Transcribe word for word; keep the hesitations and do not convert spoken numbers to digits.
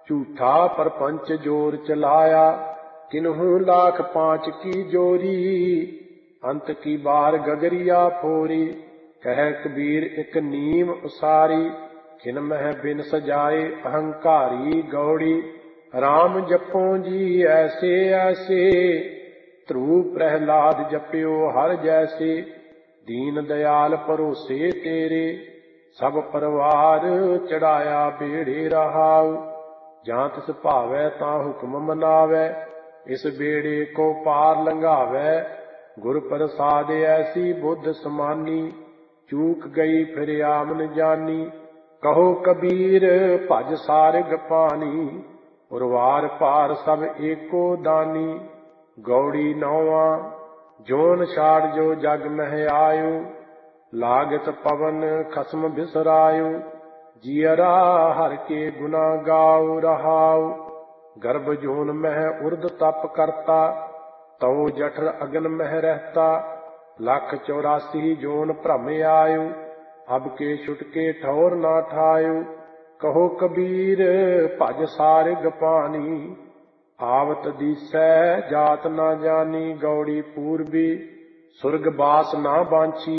झूठा परपंच जोर चलाया, किन्हू लाख पांच की जोरी। अंत की बार गगरिया फोरी, कह कबीर एक नीम उसारी। खिन मह बिन सजाए अहंकारी गौड़ी, राम जपो जी ऐसे ऐसे। ध्रुव प्रहलाद जप्यो हर जैसे, दीन दयाल भरोसे तेरे। सब परवार चढ़ाया बेड़े रहाउ, जां तिस भावै तां हुक्म मनावै। इस बेड़े को पार लंघावै, गुर प्रसाद ऐसी बुद्ध समानी। चूक गई फिर आम न जानी, कहो कबीर भज सारिग पानी। उरवार पार सब एको दानी, गौड़ी नौवां जोन छाड़ जो जग मह आयो। लागत पवन खसम बिसरायो, जियरा हर के गुना गाओ रहाओ। गर्भ जोन मह उर्द तप करता, तव जठर अगन मह रहता। लख चौरासी जोन भ्रम आयो, अब के छुटके ठौर ना ठायो। कहो कबीर भज सारिग पानी, आवत दिसै जात ना जानी। गौड़ी पूर्वी सुरग बास ना बांछी,